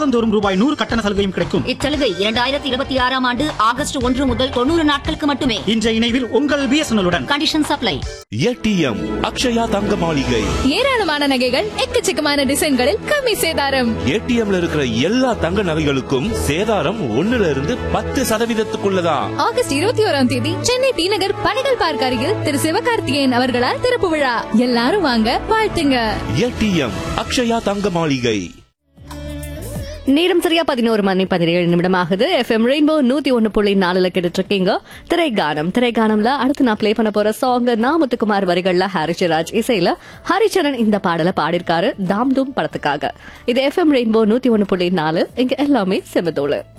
மாதந்தோறும் ரூபாய் 100 கட்டண சலுகையும் கிடைக்கும். இச்சலுகை 2026 ஆண்டு ஆகஸ்ட் 1 முதல் 90 நாட்களுக்கு மட்டுமே. இன்றைய இணைவில் உங்கள் BSNL-உடன். Condition supply. ஏடிஎம் அக்ஷயா தங்க மாளிகை. ஏராளமான நகைகள், எக்கச்சக்கமான டிசைன்களில் கம்மி சேதாரம். ஏடிஎம்ல இருக்கிற எல்லா தங்க நகைகளுக்கும் சேதாரம் 1% ஆகஸ்ட் 21 தேதி சென்னை டி நகர் பணிகள் பார்க் அருகில் திரு சிவகார்த்திகேயன் அவர்களால் திறப்பு விழா. எல்லாரும் வாங்க, வாழ்த்துங்க. ஏடிஎம் அக்ஷயா தங்க மாளிகை. நேரம் சரியா 11:17 ஆகுது. FM ரெயின்போ 101.4 கேட்டுட்டு இருக்கீங்க. திரைகானம்ல அடுத்து நான் பிளே பண்ண போற சாங் நாமுத்துக்குமார் வரிகள்ல ஹரிச்சராஜ் இசையில ஹரிச்சரன் இந்த பாடலை பாடிருக்காரு தாம் தூம் படத்துக்காக. இது FM ரெயின்போ 101.4. இங்க எல்லாமே செமதோளு.